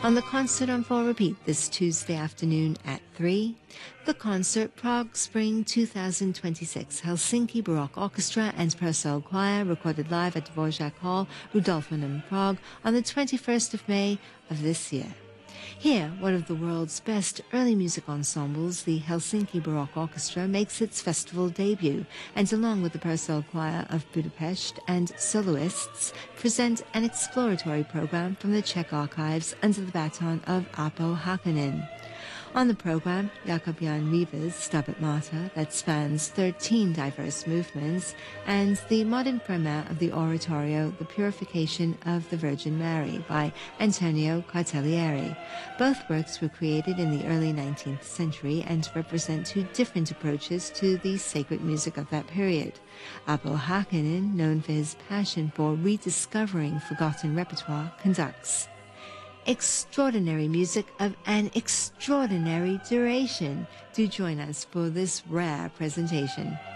On the concert on full repeat this Tuesday afternoon at 3, the concert Prague Spring 2026 Helsinki Baroque Orchestra and Purcell Choir recorded live at Dvorak Hall, Rudolfinum, Prague on the 21st of May of this year. Here, one of the world's best early music ensembles, the Helsinki Baroque Orchestra, makes its festival debut, and along with the Purcell Choir of Budapest and soloists, present an exploratory program from the Czech archives under the baton of Aapo Hakkanen. On the program, Jakub Jan Riva's Stabat Mater, that spans 13 diverse movements, and the modern premiere of the oratorio The Purification of the Virgin Mary by Antonio Cartellieri. Both works were created in the early 19th century and represent two different approaches to the sacred music of that period. Aapo Hakkanen, known for his passion for rediscovering forgotten repertoire, conducts. Extraordinary music of an extraordinary duration. Do join us for this rare presentation.